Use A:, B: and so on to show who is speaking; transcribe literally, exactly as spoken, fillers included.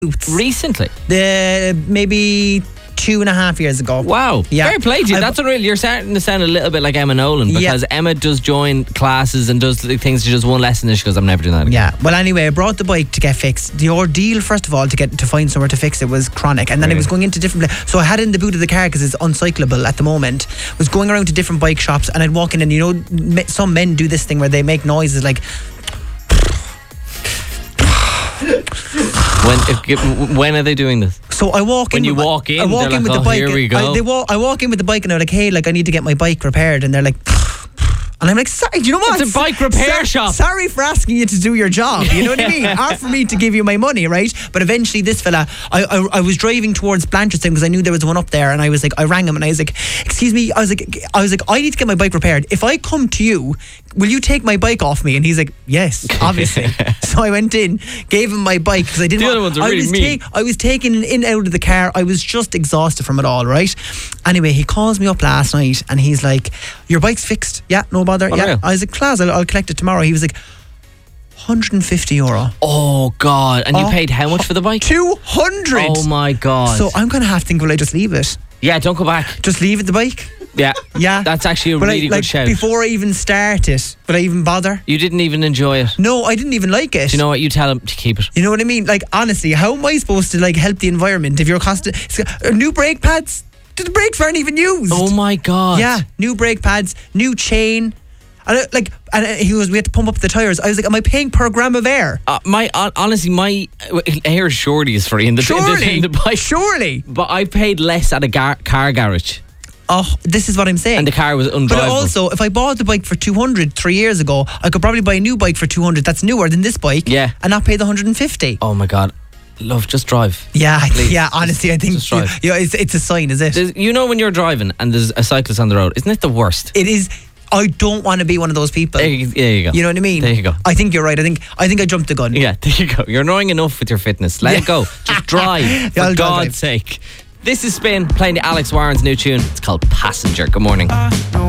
A: Recently?
B: The maybe two and a half years ago.
A: Wow.
B: Yeah.
A: Fair play to you.
B: I've-
A: That's unreal. You're starting to sound a little bit like Emma Nolan, because
B: Yeah.
A: Emma does join classes and does the things. She does one lesson and she goes, I'm never doing that again.
B: Yeah. Well, anyway, I brought the bike to get fixed. The ordeal, first of all, to get to find somewhere to fix it was chronic, and then
A: Really?
B: it was going into different. Pla- so I had it in the boot of the car because it's uncyclable at the moment. Was going around to different bike shops, and I'd walk in, and you know, me- some men do this thing where they make noises like.
A: When if, when are they doing this?
B: So I walk
A: When
B: in.
A: you
B: with my-
A: walk in,
B: I walk
A: they're
B: in
A: like,
B: with
A: "Oh,
B: the bike.
A: here we go."
B: I, they walk, I walk in with the bike, and they're like, "Hey, like I need to get my bike repaired," and they're like. And I'm like, sorry, do you know what?
A: It's a bike repair
B: Sor-
A: shop.
B: Sorry for asking you to do your job. You know what I mean? Hard for me to give you my money, right? But eventually this fella, I I, I was driving towards Blanchardstown because I knew there was one up there, and I was like, I rang him and I was like, excuse me, I was like, I was like, I need to get my bike repaired. If I come to you, will you take my bike off me? And he's like, yes, obviously. So I went in, gave him my bike because I didn't.
A: The
B: want,
A: other ones are
B: I
A: really
B: was
A: mean.
B: ta- I was taken in and out of the car. I was just exhausted from it all, right? Anyway, he calls me up last night and he's like, your bike's fixed. Yeah, no bother.
A: Oh,
B: yeah.
A: real?
B: I was like, class, I'll, I'll collect it tomorrow. He was like, one hundred fifty euro.
A: Oh, God. And you
B: Oh,
A: paid how much for the bike?
B: two hundred.
A: Oh, my God.
B: So I'm going to have to think, will I just leave it?
A: yeah, don't go back.
B: Just leave it, the bike?
A: Yeah.
B: Yeah.
A: That's actually a
B: But I-
A: really
B: like,
A: good shout.
B: Before I even start it, would I even bother?
A: You didn't even enjoy it.
B: No, I didn't even like it.
A: Do you know what? You tell him to keep it.
B: You know what I mean? Like, honestly, how am I supposed to like help the environment if you're costing uh, new brake pads? The brakes weren't even used.
A: Oh, my God.
B: Yeah, new brake pads, new chain. And uh, like, and uh, he was, we had to pump up the tires. I was like, am I paying per gram of air?
A: Uh, my hon- honestly, my uh, air surely is free in the, in the,
B: Surely,
A: in the bike.
B: surely.
A: But I paid less at a gar- car garage,
B: Oh, this is what I'm saying.
A: and the car was undrivable.
B: But also, if I bought the bike for two hundred three years ago, I could probably buy a new bike for two hundred that's newer than this bike.
A: Yeah.
B: And not pay the one hundred fifty.
A: Oh my God, love, just drive.
B: Yeah,
A: Please,
B: yeah.
A: just-
B: Honestly, I think
A: just drive.
B: yeah, it's, it's a sign, is it?
A: There's, you know when you're driving and there's a cyclist on the road, isn't it the worst?
B: It is. I don't want to be one of those people.
A: There you, there you go.
B: You know what I mean?
A: There you go.
B: I think you're right. I think I think I jumped the gun.
A: Yeah, there you go. You're annoying enough with your fitness. Let it go. Just drive, for
B: I'll
A: God's
B: drive.
A: sake. This is Spin, playing the Alex Warren's new tune. It's called Passenger. Good morning.